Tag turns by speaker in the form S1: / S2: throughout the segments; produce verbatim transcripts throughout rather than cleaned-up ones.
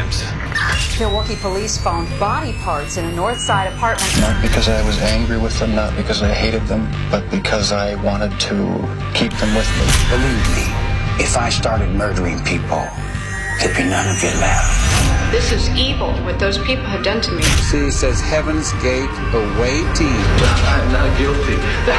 S1: crimes.
S2: Milwaukee police found body parts in a North Side apartment.
S3: Not because I was angry with them, not because I hated them, but because I wanted to keep them with me.
S4: Believe me, if I started murdering people, there'd be none of you left.
S5: This is evil, what those people have done to me.
S6: C says Heaven's Gate awaiting.
S1: I'm not guilty.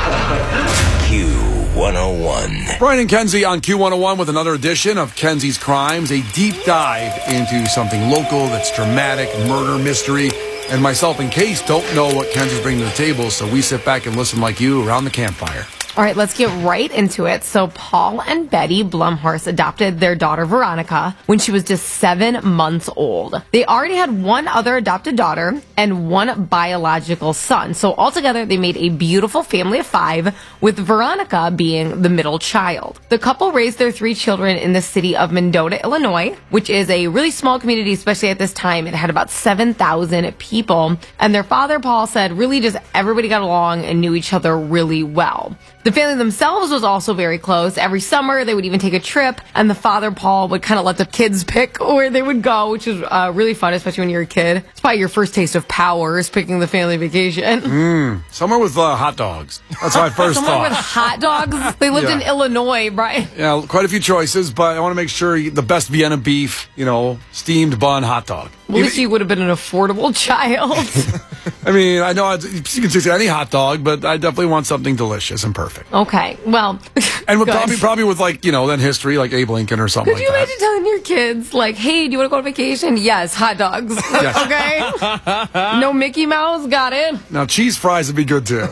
S7: Q one oh one.
S8: Brian and Kenzie on Q one oh one with another edition of Kenzie's Crimes, a deep dive into something local that's dramatic, murder mystery. And myself and Case don't know what Kenzie's bringing to the table, so we sit back and listen like you around the campfire.
S9: All right, let's get right into it. So Paul and Betty Blumhorst adopted their daughter Veronica when she was just seven months old. They already had one other adopted daughter and one biological son. So altogether, they made a beautiful family of five, with Veronica being the middle child. The couple raised their three children in the city of Mendota, Illinois, which is a really small community, especially at this time. It had about seven thousand people. And their father, Paul, said really just everybody got along and knew each other really well. The family themselves was also very close. Every summer, they would even take a trip, and the father, Paul, would kind of let the kids pick where they would go, which was uh, really fun, especially when you're a kid. It's probably your first taste of power, is picking the family vacation.
S8: Mm, somewhere with uh, hot dogs. That's my first
S9: somewhere
S8: thought.
S9: With hot dogs? They lived
S8: Yeah.
S9: in Illinois, Brian.
S8: Yeah, quite a few choices, but I want to make sure you, the best Vienna beef, you know, steamed bun hot dog.
S9: Well, at least you would have been an affordable child.
S8: I mean, I know I'd, you can say any hot dog, but I definitely want something delicious and perfect.
S9: Okay, well,
S8: and with
S9: good.
S8: probably probably with like you know then history like Abe Lincoln or something
S9: Could
S8: like
S9: you
S8: that.
S9: imagine telling your kids like, "Hey, do you want to go on vacation?" Yes, hot dogs.
S8: Yes.
S9: Okay, no Mickey Mouse. Got it.
S8: Now cheese fries would be good too.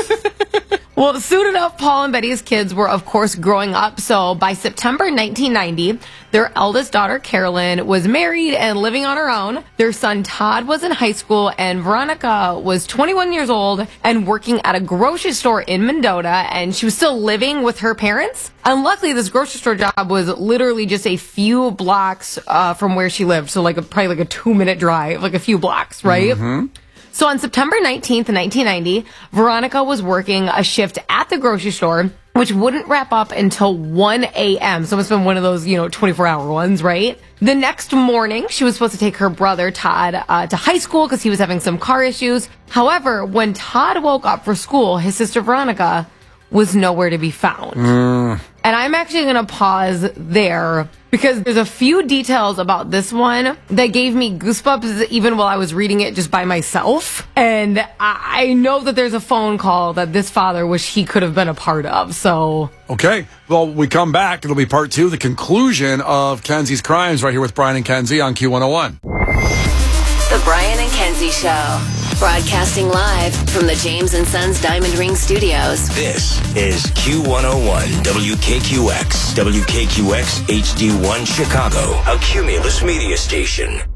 S9: Well, soon enough, Paul and Betty's kids were, of course, growing up. So by September nineteen ninety, their eldest daughter, Carolyn, was married and living on her own. Their son, Todd, was in high school, and Veronica was twenty-one years old and working at a grocery store in Mendota, and she was still living with her parents. And luckily, this grocery store job was literally just a few blocks uh, from where she lived. So like a, probably like a two-minute drive, like a few blocks, right? Mm-hmm. So on September nineteenth, nineteen ninety, Veronica was working a shift at the grocery store, which wouldn't wrap up until one a.m. So it's been one of those, you know, twenty-four hour ones, right? The next morning, she was supposed to take her brother, Todd, uh, to high school because he was having some car issues. However, when Todd woke up for school, his sister Veronica was nowhere to be found. Mm. And I'm actually going to pause there because there's a few details about this one that gave me goosebumps even while I was reading it just by myself. And I, I know that there's a phone call that this father wish he could have been a part of. So,
S8: okay. Well, we come back. It'll be part two, the conclusion of Kenzie's Crimes, right here with Brian and Kenzie on Q one oh one.
S7: The Brian and Kenzie Show. Broadcasting live from the James and Sons Diamond Ring Studios. This is Q one oh one W K Q X. W K Q X H D one Chicago. A Cumulus media station.